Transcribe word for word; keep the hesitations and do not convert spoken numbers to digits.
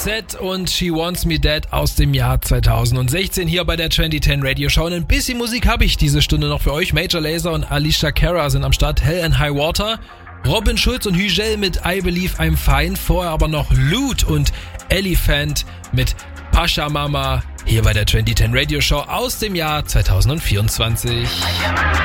Set und She Wants Me Dead aus dem Jahr zweitausendsechzehn hier bei der zwanzig zehn Radio Show. Ein bisschen Musik habe ich diese Stunde noch für euch. Major Lazer und Alicia Cara sind am Start. Hell and High Water. Robin Schulz und Hügel mit I Believe I'm Fine. Vorher aber noch Loot und Elephant mit Pasha Mama hier bei der zwanzig zehn Radio Show aus dem Jahr zweitausendvierundzwanzig.